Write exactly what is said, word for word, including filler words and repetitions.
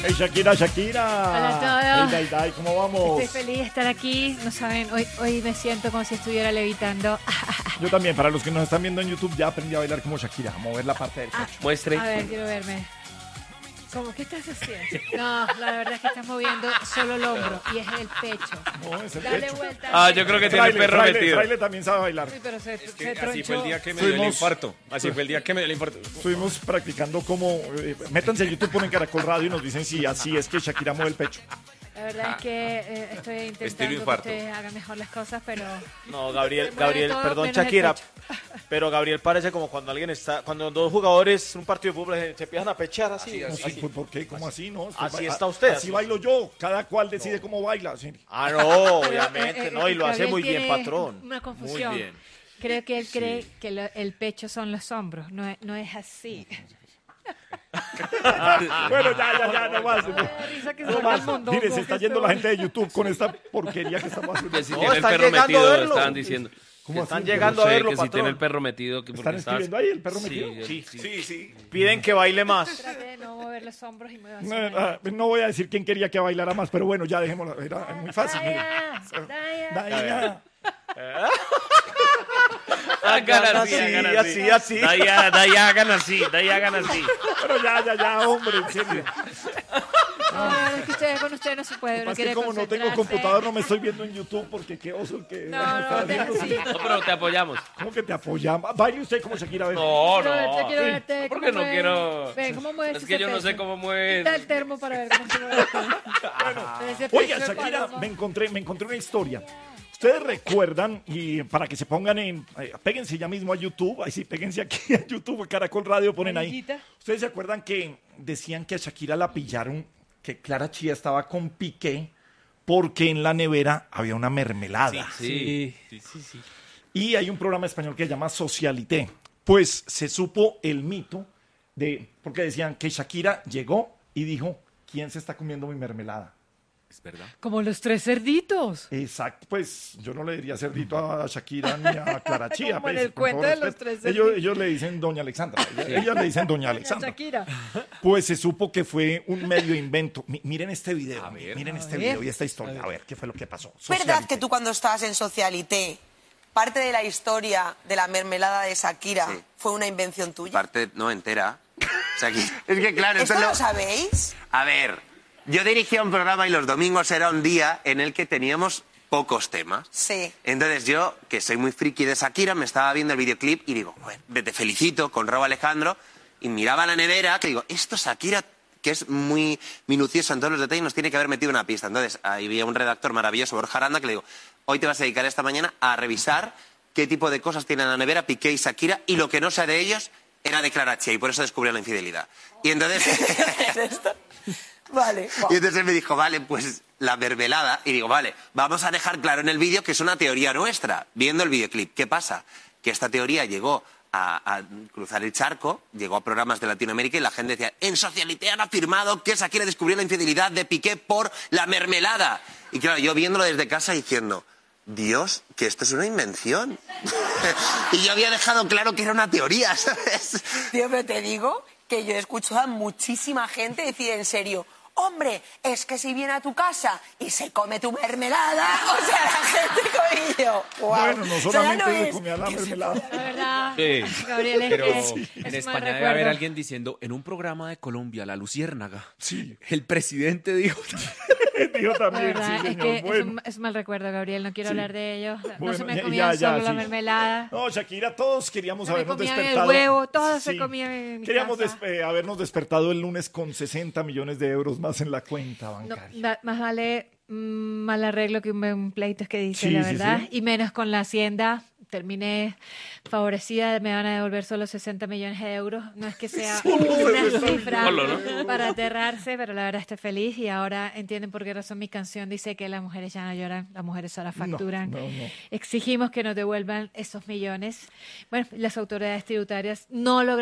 Hey, Shakira, Shakira. Hola a todos. Hey, Dai, Dai, ¿cómo vamos? Estoy feliz de estar aquí. No saben, hoy, hoy me siento como si estuviera levitando. Yo también, para los que nos están viendo en YouTube, ya aprendí a bailar como Shakira, a mover la parte del pecho. Ah, Muestre. A ver, quiero verme. ¿Cómo? ¿Qué estás haciendo? No, la verdad es que estás moviendo solo el hombro y es el pecho. No, es el Dale pecho. vuelta. Ah, yo creo que tiene el Fraile, perro Fraile, metido. Fraile también sabe bailar. Uy, pero se, se Que tronchó. así fue el día que me dio el Fuimos- infarto. Así fue el día que me dio el infarto. Estuvimos practicando como... eh, métanse a YouTube, ponen Caracol Radio y nos dicen si así es que Shakira mueve el pecho. La verdad es que eh, estoy Estilo intentando que infarto. ustedes hagan mejor las cosas, pero... No, Gabriel, Se mueve Gabriel, todo perdón, menos el Shakira. pecho. Pero Gabriel parece como cuando alguien está, cuando dos jugadores, un partido de fútbol, se se empiezan a pechar así. No, así. sí, pues, ¿por qué? ¿Cómo así? No, Estoy Así ba- está usted, Así así. bailo yo. Cada cual decide cómo baila. Sí. Ah, no, Pero, obviamente, eh, eh, no, y lo hace Gabriel muy bien, tiene patrón. Una confusión. Muy bien. Creo que él cree que lo- el pecho son los hombros, no es, no es así. Bueno, ya, ya, ya, no más. Me da risa que No suena más. el mondongo Mire, se está que yendo estoy- la gente de YouTube con esta porquería que estamos haciendo. Que si No, tiene el están perro llegando a metido, verlo. estaban diciendo. ¿Cómo Están así? llegando No a sé, verlo, que si patrón. tiene el perro metido. Que ¿Están porque estaba- escribiendo ahí el perro Sí, metido? sí, Sí, sí. Piden que baile más. Trate de no mover los hombros y mueva No, no, no voy a decir quién quería que bailara más, pero bueno, ya dejémoslo. Era muy fácil. mire. Daya. Hagan así, Así, hagan así, así. Daya, Daya, hagan así, Daya, hagan así. Pero ya, ya, ya, hombre, en serio. No, es que ustedes, con ustedes no se puede. Uno Es que quiere como no tengo concentrarse. computador, no me estoy viendo en YouTube porque qué oso que... No, no, deja así. No, pero te apoyamos. ¿Cómo que te apoyamos? Baile usted como Shakira. a ver. No, Quiero verte, no. quiero verte. No, porque cómo no mueve- quiero. Ve, ¿cómo mueves Es que ese yo no sé pecho? cómo mueve. Quita el termo para ver cómo se mueve. Ese Oiga, pecho de Shakira, paloma. me encontré, me encontré una historia. Ustedes recuerdan, y para que se pongan en, eh, péguense ya mismo a YouTube, ahí sí, péguense aquí a YouTube, a Caracol Radio, ponen ahí. Amiguita. Ustedes se acuerdan que decían que a Shakira la pillaron, que Clara Chía estaba con Piqué, porque en la nevera había una mermelada. Sí, sí, sí, sí. Y hay un programa español que se llama Socialité. Pues se supo el mito de, porque decían que Shakira llegó y dijo, ¿quién se está comiendo mi mermelada? Es verdad. Como los tres cerditos. Exacto, pues yo no le diría cerdito a Shakira ni a Clara Chía. Como en pues, el con cuento todo de los respeto. tres ellos, cerditos. ellos le dicen Doña Alexandra, ellas, ellas le dicen Doña Alexandra. Shakira. Pues se supo que fue un medio invento. Mi- miren este video, A ver. miren A este ver. video y esta historia. A ver, ¿qué fue lo que pasó? ¿Es verdad Socialité. que tú cuando estabas en Socialité, parte de la historia de la mermelada de Shakira Sí. fue una invención tuya? Parte, no, entera. O sea, que- es que claro, ¿Esto esto lo lo- sabéis? A ver, yo dirigía un programa y los domingos era un día en el que teníamos pocos temas. Sí. Entonces yo, que soy muy friki de Shakira, me estaba viendo el videoclip y digo, bueno, te felicito con Raúl Alejandro. Y miraba la nevera, que digo, esto Shakira, que es muy minuciosa en todos los detalles, nos tiene que haber metido una pista. Entonces ahí había un redactor maravilloso, Borja Aranda, que le digo, hoy te vas a dedicar esta mañana a revisar qué tipo de cosas tienen en la nevera Piqué y Shakira, y lo que no sea de ellos era de Clara Chía, y por eso descubrió la infidelidad. Y entonces... ¿Esto? Vale. Y entonces él me dijo, vale, pues la mermelada. Y digo, vale, vamos a dejar claro en el vídeo que es una teoría nuestra, viendo el videoclip. ¿Qué pasa? Que esta teoría llegó a, a cruzar el charco, llegó a programas de Latinoamérica y la gente decía, en Socialité han afirmado que Shakira descubrió la infidelidad de Piqué por la mermelada. Y claro, yo viéndolo desde casa diciendo, Dios, que esto es una invención. Y yo había dejado claro que era una teoría, ¿sabes? Tío, pero te digo que yo he escuchado a muchísima gente decir en serio, hombre, es que si viene a tu casa y se come tu mermelada, o sea, la gente con ello. Wow. Bueno, no O sea, ya solamente no se es comía la que se mermelada. La verdad, Sí. Gabriel, es Pero que es en un mal España debe recuerdo. haber alguien diciendo, en un programa de Colombia, La Luciérnaga, Sí, el presidente dijo... dijo La también, verdad sí, es señor. que es, Bueno. un, es un mal recuerdo, Gabriel. No quiero Sí. hablar de ellos. No Bueno, se me ya- comían ya, ya, solo la sí. mermelada. No, Shakira, todos queríamos Se me habernos comían el despertado. huevo, todo se comía en mi Queríamos casa. des- eh, habernos despertado el lunes con sesenta millones de euros más en la cuenta No, bancaria. da- más vale mm, mal arreglo que un buen pleito, es que dice, Sí, la sí, verdad. sí. Y menos con la Hacienda. Terminé favorecida, me van a devolver solo sesenta millones de euros. No es que sea una cifra Solo, ¿no? para aterrarse, pero la verdad estoy feliz y ahora entienden por qué razón mi canción dice que las mujeres ya no lloran, las mujeres solo facturan. no, no. Exigimos que nos devuelvan esos millones. Bueno, las autoridades tributarias no lograron